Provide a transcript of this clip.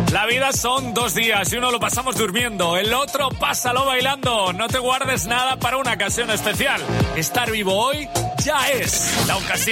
La vida son 2 días y uno lo pasamos durmiendo, el otro pásalo bailando. No te guardes nada para una ocasión especial. Estar vivo hoy ya es la ocasión.